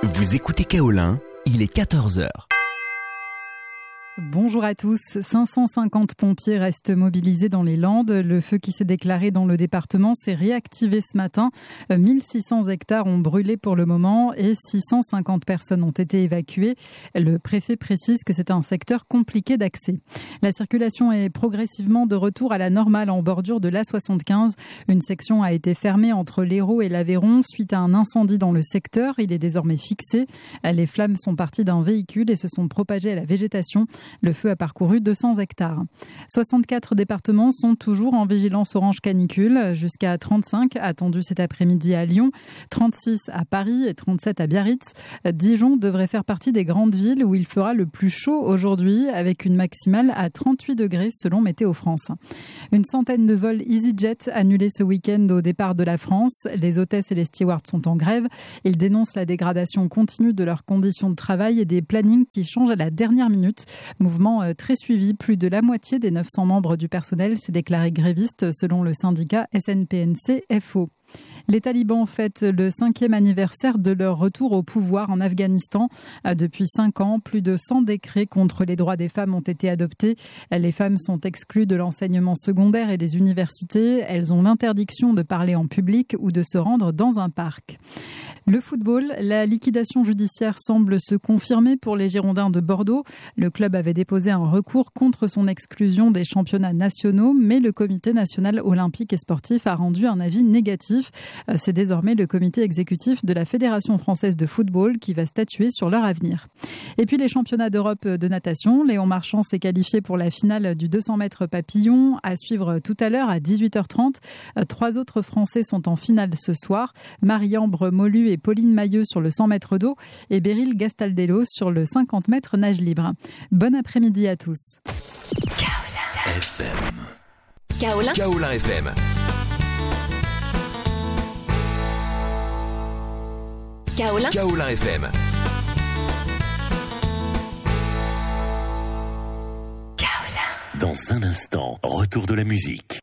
Vous écoutez Kaolin, il est 14h. Bonjour à tous. 550 pompiers restent mobilisés dans les Landes. Le feu qui s'est déclaré dans le département s'est réactivé ce matin. 1600 hectares ont brûlé pour le moment et 650 personnes ont été évacuées. Le préfet précise que c'est un secteur compliqué d'accès. La circulation est progressivement de retour à la normale en bordure de l'A75. Une section a été fermée entre l'Hérault et l'Aveyron suite à un incendie dans le secteur. Il est désormais fixé. Les flammes sont parties d'un véhicule et se sont propagées à la végétation. Le feu a parcouru 200 hectares. 64 départements sont toujours en vigilance orange canicule, jusqu'à 35 attendus cet après-midi à Lyon, 36 à Paris et 37 à Biarritz. Dijon devrait faire partie des grandes villes où il fera le plus chaud aujourd'hui, avec une maximale à 38 degrés selon Météo France. Une centaine de vols EasyJet annulés ce week-end au départ de la France. Les hôtesses et les stewards sont en grève. Ils dénoncent la dégradation continue de leurs conditions de travail et des plannings qui changent à la dernière minute. Mouvement très suivi, plus de la moitié des 900 membres du personnel s'est déclaré gréviste selon le syndicat SNPNC-FO. Les talibans fêtent le 5e anniversaire de leur retour au pouvoir en Afghanistan. Depuis 5 ans, plus de 100 décrets contre les droits des femmes ont été adoptés. Les femmes sont exclues de l'enseignement secondaire et des universités. Elles ont l'interdiction de parler en public ou de se rendre dans un parc. Le football, la liquidation judiciaire semble se confirmer pour les Girondins de Bordeaux. Le club avait déposé un recours contre son exclusion des championnats nationaux, mais le comité national olympique et sportif a rendu un avis négatif. C'est désormais le comité exécutif de la Fédération française de football qui va statuer sur leur avenir. Et puis les championnats d'Europe de natation. Léon Marchand s'est qualifié pour la finale du 200 mètres papillon, à suivre tout à l'heure à 18h30. 3 autres Français sont en finale ce soir. Marie-Ambre Molu et Pauline Mailleux sur le 100 mètres d'eau et Beryl Gastaldello sur le 50 mètres nage libre. Bon après-midi à tous. Kaolin FM. Kaolin FM. Kaolin FM. Dans un instant, retour de la musique.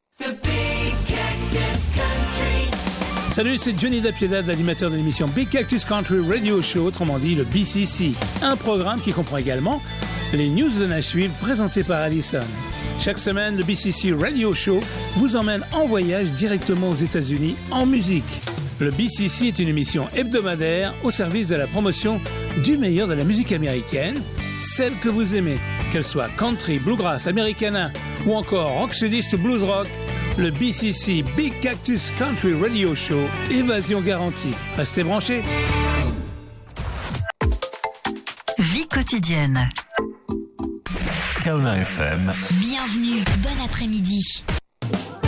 Salut, c'est Johnny Dapiedad, l'animateur de l'émission Big Cactus Country Radio Show, autrement dit le BCC. Un programme qui comprend également les news de Nashville présentées par Allison. Chaque semaine, le BCC Radio Show vous emmène en voyage directement aux États-Unis en musique. Le BCC est une émission hebdomadaire au service de la promotion du meilleur de la musique américaine, celle que vous aimez, qu'elle soit country, bluegrass, americana ou encore rock sudiste ou blues rock. Le BCC Big Cactus Country Radio Show, évasion garantie. Restez branchés. Vie quotidienne. Kaolin FM. Bienvenue, bon après-midi.